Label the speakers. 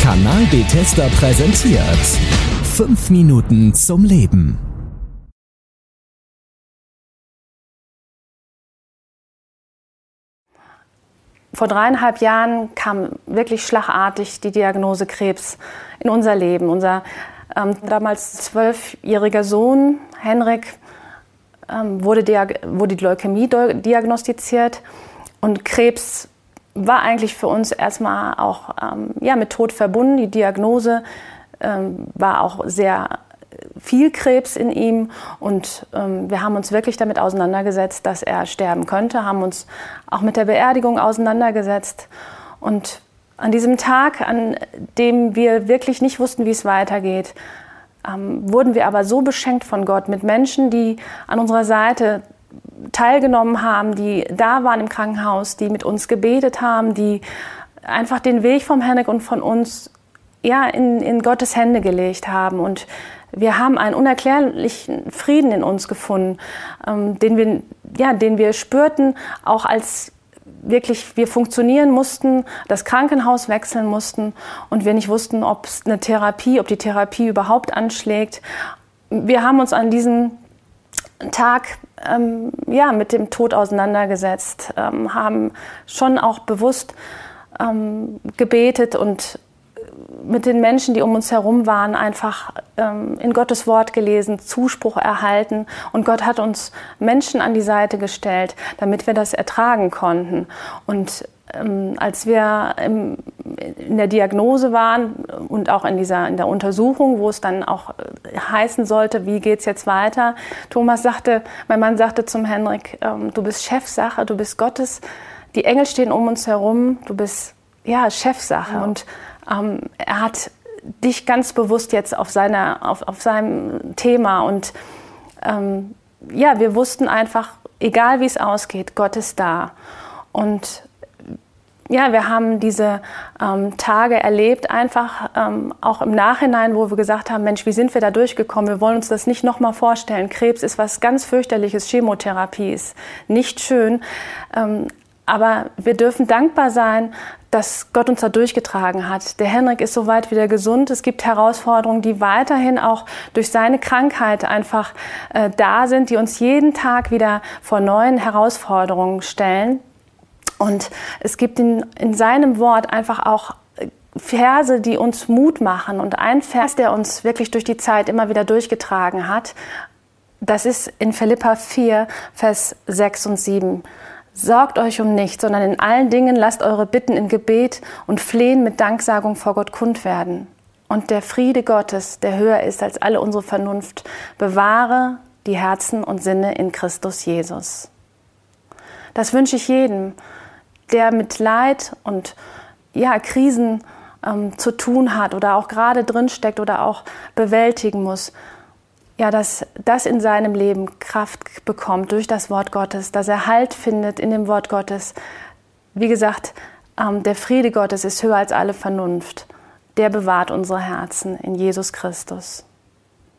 Speaker 1: Kanal Bethesda präsentiert 5 Minuten zum Leben.
Speaker 2: Vor 3,5 Jahren kam wirklich schlagartig die Diagnose Krebs in unser Leben. Unser damals 12-jähriger Sohn Henrik wurde die Leukämie diagnostiziert, und Krebs war eigentlich für uns erstmal auch mit Tod verbunden. Die Diagnose war auch sehr viel Krebs in ihm, und wir haben uns wirklich damit auseinandergesetzt, dass er sterben könnte, haben uns auch mit der Beerdigung auseinandergesetzt. Und an diesem Tag, an dem wir wirklich nicht wussten, wie es weitergeht, wurden wir aber so beschenkt von Gott mit Menschen, die an unserer Seite teilgenommen haben, die da waren im Krankenhaus, die mit uns gebetet haben, die einfach den Weg vom Henrik und von uns in Gottes Hände gelegt haben. Und wir haben einen unerklärlichen Frieden in uns gefunden, den wir spürten, auch als wirklich wir funktionieren mussten, das Krankenhaus wechseln mussten und wir nicht wussten, ob die Therapie überhaupt anschlägt. Wir haben uns an diesem Tag mit dem Tod auseinandergesetzt, haben schon auch bewusst gebetet und mit den Menschen, die um uns herum waren, einfach in Gottes Wort gelesen, Zuspruch erhalten. Und Gott hat uns Menschen an die Seite gestellt, damit wir das ertragen konnten. Und als wir in der Diagnose waren und auch in der Untersuchung, wo es dann auch heißen sollte, wie geht's jetzt weiter, mein Mann sagte zum Henrik, du bist Chefsache, du bist Gottes, die Engel stehen um uns herum, du bist Chefsache. Ja. Und er hat dich ganz bewusst jetzt auf seinem Thema, und wir wussten einfach, egal wie es ausgeht, Gott ist da. Und wir haben diese Tage erlebt, einfach auch im Nachhinein, wo wir gesagt haben, Mensch, wie sind wir da durchgekommen? Wir wollen uns das nicht nochmal vorstellen. Krebs ist was ganz fürchterliches, Chemotherapie ist nicht schön. Aber wir dürfen dankbar sein, dass Gott uns da durchgetragen hat. Der Henrik ist soweit wieder gesund. Es gibt Herausforderungen, die weiterhin auch durch seine Krankheit einfach da sind, die uns jeden Tag wieder vor neuen Herausforderungen stellen. Und es gibt in seinem Wort einfach auch Verse, die uns Mut machen. Und ein Vers, der uns wirklich durch die Zeit immer wieder durchgetragen hat, das ist in Philipper 4, Vers 6 und 7. Sorgt euch um nichts, sondern in allen Dingen lasst eure Bitten in Gebet und Flehen mit Danksagung vor Gott kund werden. Und der Friede Gottes, der höher ist als alle unsere Vernunft, bewahre die Herzen und Sinne in Christus Jesus. Das wünsche ich jedem, der mit Leid und Krisen zu tun hat oder auch gerade drinsteckt oder auch bewältigen muss. Dass das in seinem Leben Kraft bekommt durch das Wort Gottes, dass er Halt findet in dem Wort Gottes. Wie gesagt, der Friede Gottes ist höher als alle Vernunft. Der bewahrt unsere Herzen in Jesus Christus.